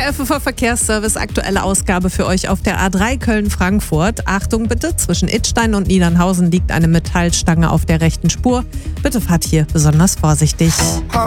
Der FFV Verkehrsservice, aktuelle Ausgabe für euch auf der A3 Köln-Frankfurt. Achtung bitte, zwischen Idstein und Niedernhausen liegt eine Metallstange auf der rechten Spur. Bitte fahrt hier besonders vorsichtig.